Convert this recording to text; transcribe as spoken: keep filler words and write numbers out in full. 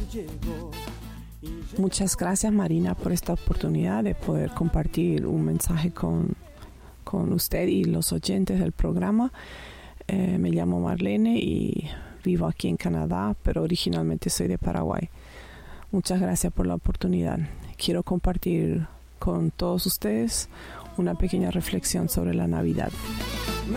Muchas gracias, Marina, por esta oportunidad de poder compartir un mensaje con, con usted y los oyentes del programa. Eh, me llamo Marlene y vivo aquí en Canadá, pero originalmente soy de Paraguay. Muchas gracias por la oportunidad. Quiero compartir con todos ustedes una pequeña reflexión sobre la Navidad.